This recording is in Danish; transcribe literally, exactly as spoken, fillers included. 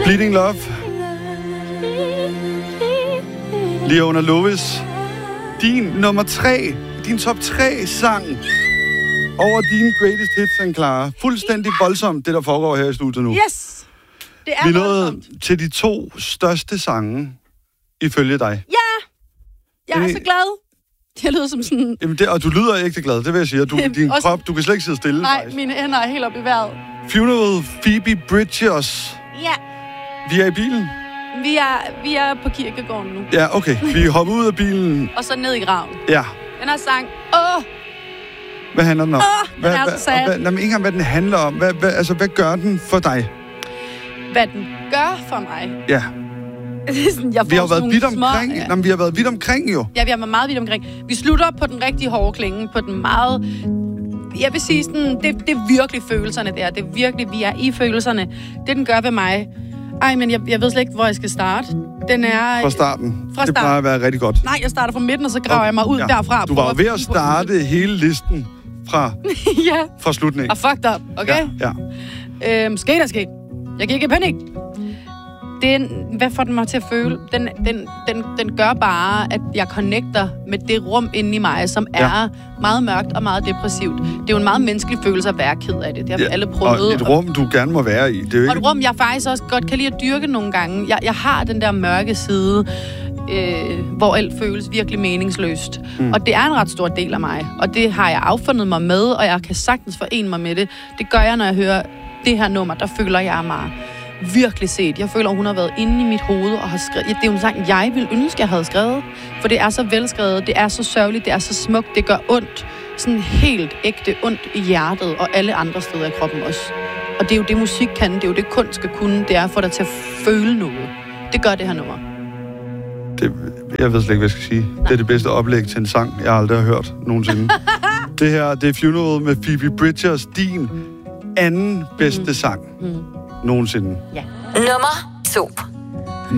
Bleeding Love. Leona Lewis. Din nummer tre, din top tre sang over dine greatest hits, Clara. Fuldstændig voldsomt, det der foregår her i studiet nu. Yes! Det er Vi nåede voldsomt. til de to største sange, ifølge dig. Ja! Jeg er Det- så glad. Jeg lyder som sådan... Jamen det, og du lyder ikke glad, det vil jeg sige. Du, din Også- krop, du kan slet ikke sidde stille. Nej, faktisk. mine hænder er helt oppe i vejret. Funeral, Phoebe Bridgers. Ja, Vi er i bilen. vi er, vi er på kirkegården nu. Ja, okay. Vi hopper ud af bilen. Og så ned i graven. Ja. Den her sang... Åh! Hvad handler den om? Åh, den hvad, er hvad, så sad. og hvad, nej, men ikke engang, hvad den handler om. Hvad, hvad, altså, hvad gør den for dig? Hvad den gør for mig. Ja. Det er sådan, jeg får Vi har jo sådan været nogle vidt små- omkring. Ja. Nå, men vi har været vidt omkring, jo. Ja, vi har været meget vidt omkring. Vi slutter på den rigtig hårde klinge, på den meget... Jeg vil sige sådan, det, det er virkelig følelserne der. Det er virkelig, vi er i følelserne. Det, den gør ved mig... Ej, men jeg, jeg ved slet ikke, hvor jeg skal starte. Den er... Fra starten. Fra Det start. plejer at være rigtig godt. Nej, jeg starter fra midten, og så graver jeg mig ud Ja. derfra. Du var jo ved at starte hele listen fra, Ja, fra slutningen. og fucked up, okay? Ja, ja. Øhm, skete der sket. Jeg gik i panik. Den, hvad får den mig til at føle? Den, den, den, den gør bare, at jeg connecter med det rum inde i mig, som Ja. er meget mørkt og meget depressivt. Det er jo en meget menneskelig følelse at være ked af det. Det har vi Ja, alle prøvet. Og et rum, du gerne må være i. Det er jo Og ikke... et rum, jeg faktisk også godt kan lide at dyrke nogle gange. Jeg, jeg har den der mørke side, øh, hvor alt føles virkelig meningsløst. Mm. Og det er en ret stor del af mig. Og det har jeg affundet mig med, og jeg kan sagtens forene mig med det. Det gør jeg, når jeg hører det her nummer, der føler jeg mig virkelig set. Jeg føler, hun har været inde i mit hoved og har skrevet... Ja, det er jo en sang, jeg ville ønske, jeg havde skrevet. For det er så velskrevet, det er så sørgeligt, det er så smukt, det gør ondt. Sådan helt ægte ondt i hjertet og alle andre steder i kroppen også. Og det er jo det, musik kan. Det er jo det, kunst skal kunne. Det er at få dig til at føle noget. Det gør det her nummer. Det, jeg ved slet ikke, hvad jeg skal sige. Nej. Det er det bedste oplæg til en sang, jeg aldrig har hørt nogensinde. Det her, det er Funeral med Phoebe Bridgers. Din anden bedste mm. sang Mm. nogensinde. Ja. Nummer to.